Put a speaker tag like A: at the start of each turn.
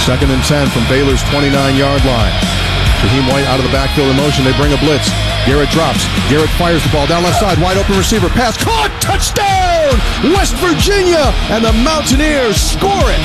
A: Second and 10 from Baylor's 29-yard line. Shaheem White out of the backfield in motion. They bring a blitz. Garrett drops. Garrett fires the ball down left side. Wide open receiver. Pass caught. Touchdown! West Virginia! And the Mountaineers score it.